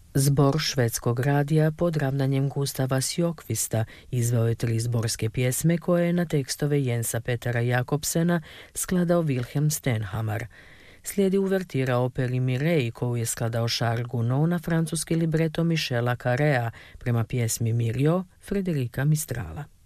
Zbor švedskog radija pod ravnanjem Gustava Sjokvista izveo je 3 zborske pjesme koje je na tekstove Jensa Petera Jakobsena skladao Wilhelm Stenhammar. Slijedi uvertira operi Mireille koju je skladao Charles Gounod na francuski libreto Michela Carrea prema pjesmi Mirio Frederika Mistrala.